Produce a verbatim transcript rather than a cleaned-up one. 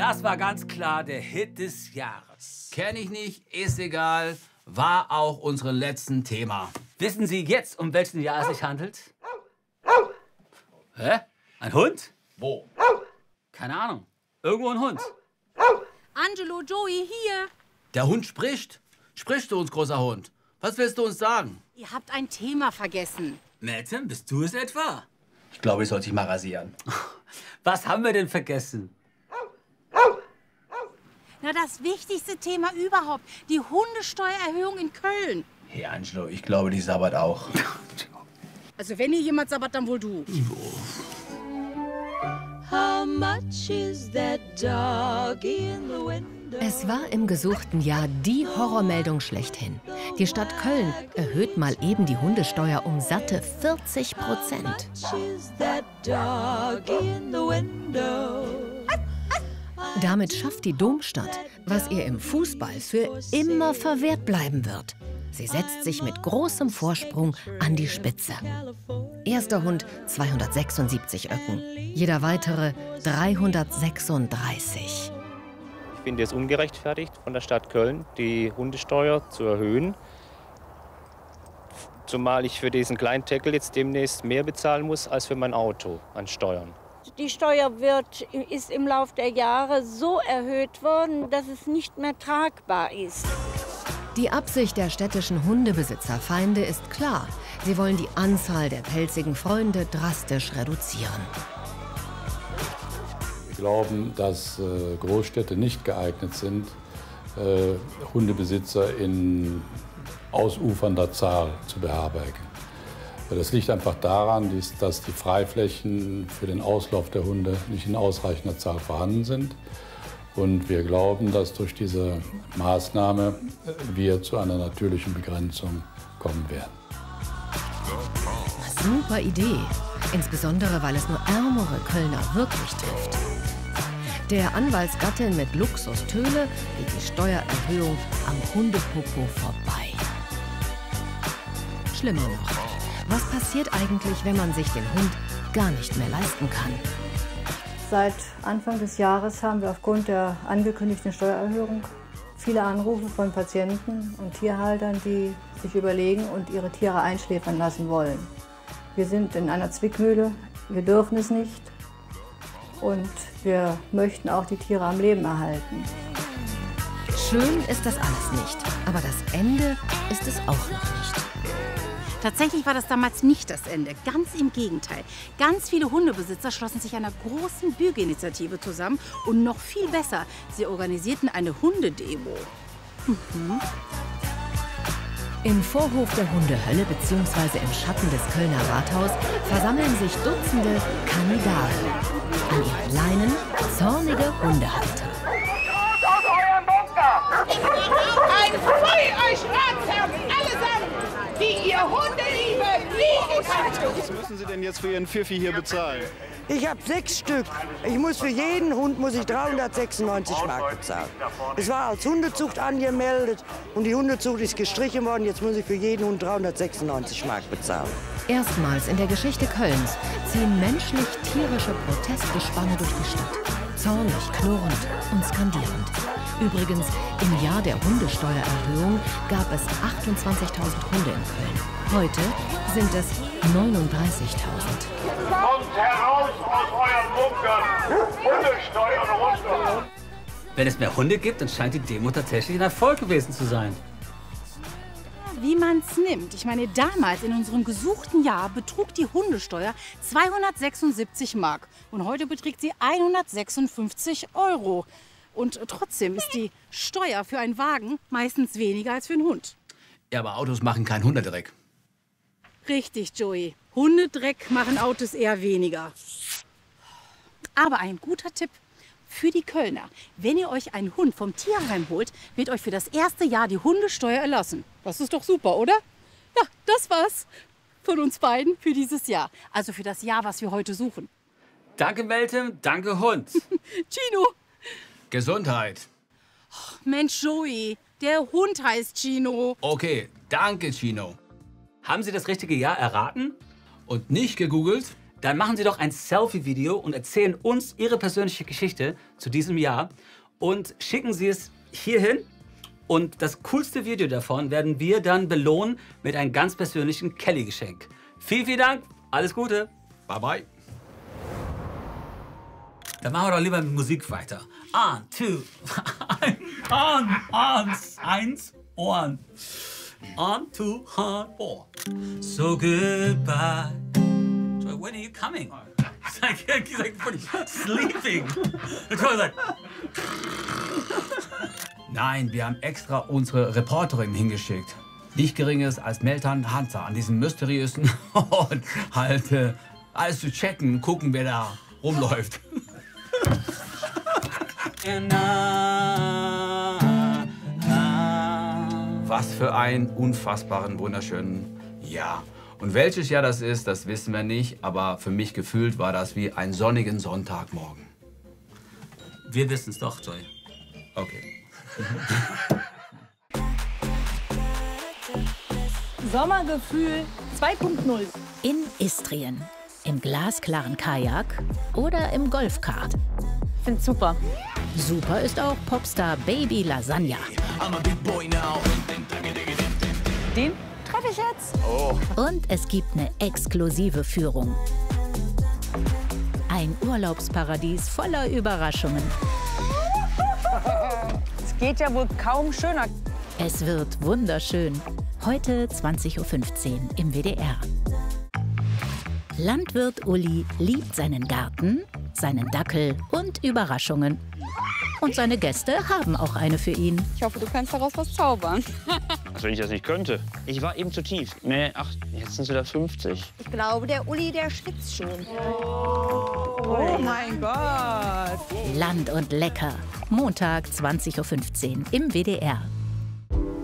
Das war ganz klar der Hit des Jahres. Kenn ich nicht, ist egal. War auch unser letzten Thema. Wissen Sie jetzt, um welchen Jahr es sich handelt? Hä? Ein Hund? Wo? Keine Ahnung. Irgendwo ein Hund. Angelo, Joey, hier. Der Hund spricht. Sprichst du uns, großer Hund? Was willst du uns sagen? Ihr habt ein Thema vergessen. Meltem, bist du es etwa? Ich glaube, ich sollte dich mal rasieren. Was haben wir denn vergessen? Na, das wichtigste Thema überhaupt. Die Hundesteuererhöhung in Köln. Hey, Angelo, ich glaube, die sabbert auch. Also wenn ihr jemand sabbert, dann wohl du. How much is that dog in the window? Es war im gesuchten Jahr die Horrormeldung schlechthin. Die Stadt Köln erhöht mal eben die Hundesteuer um satte vierzig Prozent. How much is that dog in the window? Damit schafft die Domstadt, was ihr im Fußball für immer verwehrt bleiben wird. Sie setzt sich mit großem Vorsprung an die Spitze. Erster Hund zweihundertsechsundsiebzig Öcken, jeder weitere dreihundertsechsunddreißig. Ich finde es ungerechtfertigt von der Stadt Köln, die Hundesteuer zu erhöhen. Zumal ich für diesen kleinen Tackle jetzt demnächst mehr bezahlen muss als für mein Auto an Steuern. Die Steuer wird, ist im Laufe der Jahre so erhöht worden, dass es nicht mehr tragbar ist. Die Absicht der städtischen Hundebesitzerfeinde ist klar. Sie wollen die Anzahl der pelzigen Freunde drastisch reduzieren. Wir glauben, dass äh, Großstädte nicht geeignet sind, äh, Hundebesitzer in ausufernder Zahl zu beherbergen. Das liegt einfach daran, dass die Freiflächen für den Auslauf der Hunde nicht in ausreichender Zahl vorhanden sind. Und wir glauben, dass durch diese Maßnahme wir zu einer natürlichen Begrenzung kommen werden. Super Idee, insbesondere weil es nur ärmere Kölner wirklich trifft. Der Anwaltsgattin mit Luxus-Töle geht die Steuererhöhung am Hundepopo vorbei. Schlimmer noch. Was passiert eigentlich, wenn man sich den Hund gar nicht mehr leisten kann? Seit Anfang des Jahres haben wir aufgrund der angekündigten Steuererhöhung viele Anrufe von Patienten und Tierhaltern, die sich überlegen und ihre Tiere einschläfern lassen wollen. Wir sind in einer Zwickmühle, wir dürfen es nicht und wir möchten auch die Tiere am Leben erhalten. Schön ist das alles nicht, aber das Ende ist es auch noch nicht. Tatsächlich war das damals nicht das Ende. Ganz im Gegenteil. Ganz viele Hundebesitzer schlossen sich einer großen Bürgerinitiative zusammen. Und noch viel besser, sie organisierten eine Hundedemo. Mhm. Im Vorhof der Hundehölle bzw. im Schatten des Kölner Rathaus versammeln sich Dutzende Kanidare. An ihren Leinen zornige Hundehalter. Aus eurem Bunker! Ein Pfui euch Ratsherren allesamt, die ihr Hundeliebe lieben könnt! Was müssen Sie denn jetzt für Ihren Pfiffi hier bezahlen? Ich habe sechs Stück. Ich muss für jeden Hund muss ich dreihundertsechsundneunzig Mark bezahlen. Es war als Hundezucht angemeldet und die Hundezucht ist gestrichen worden. Jetzt muss ich für jeden Hund dreihundertsechsundneunzig Mark bezahlen. Erstmals in der Geschichte Kölns ziehen menschlich-tierische Protestgespanne durch die Stadt. Zornig, knurrend und skandierend. Übrigens, im Jahr der Hundesteuererhöhung gab es achtundzwanzigtausend Hunde in Köln. Heute sind es neununddreißigtausend. Kommt heraus aus euren Bunkern! Hundesteuer runter! Wenn es mehr Hunde gibt, dann scheint die Demo tatsächlich ein Erfolg gewesen zu sein. Wie man's nimmt. Ich meine, damals in unserem gesuchten Jahr betrug die Hundesteuer zweihundertsechsundsiebzig Mark. Und heute beträgt sie hundertsechsundfünfzig Euro. Und trotzdem ist die Steuer für einen Wagen meistens weniger als für einen Hund. Ja, aber Autos machen keinen Hundedreck. Richtig, Joey. Hundedreck machen Autos eher weniger. Aber ein guter Tipp für die Kölner. Wenn ihr euch einen Hund vom Tierheim holt, wird euch für das erste Jahr die Hundesteuer erlassen. Das ist doch super, oder? Ja, das war's von uns beiden für dieses Jahr. Also für das Jahr, was wir heute suchen. Danke, Meltem. Danke, Hund. Chino. Gesundheit. Oh, Mensch, Joey. Der Hund heißt Chino. Okay, danke, Chino. Haben Sie das richtige Jahr erraten? Und nicht gegoogelt? Dann machen Sie doch ein Selfie-Video und erzählen uns Ihre persönliche Geschichte zu diesem Jahr und schicken Sie es hierhin. Und das coolste Video davon werden wir dann belohnen mit einem ganz persönlichen Kelly-Geschenk. Vielen, vielen Dank, alles Gute. Bye, bye. Dann machen wir doch lieber mit Musik weiter. On, two, on, on, eins, on. On, two, on, four. So goodbye. Joy, when are you coming? He's like, he's like sleeping. And Joy's like... Nein, wir haben extra unsere Reporterin hingeschickt. Nicht Geringeres als Meltan Hansa an diesem mysteriösen und halt äh, alles zu checken, gucken, wer da rumläuft. Was für einen unfassbaren, wunderschönen Jahr. Und welches Jahr das ist, das wissen wir nicht, aber für mich gefühlt war das wie ein sonnigen Sonntagmorgen. Wir wissen es doch, Joy. Okay. Sommergefühl zwei Punkt null. In Istrien, im glasklaren Kajak oder im Golfkart. Find's super. Super ist auch Popstar Baby Lasagna. Den treffe ich jetzt. Oh. Und es gibt eine exklusive Führung. Ein Urlaubsparadies voller Überraschungen. Es geht ja wohl kaum schöner. Es wird wunderschön. Heute zwanzig Uhr fünfzehn im W D R. Landwirt Uli liebt seinen Garten, seinen Dackel und Überraschungen. Und seine Gäste haben auch eine für ihn. Ich hoffe, du kannst daraus was zaubern. Als wenn ich das nicht könnte. Ich war eben zu tief. Nee, ach, jetzt sind es wieder fünfzig. Ich glaube, der Uli, der schwitzt schon. Oh mein Gott. Land und Lecker. Montag zwanzig Uhr fünfzehn im W D R.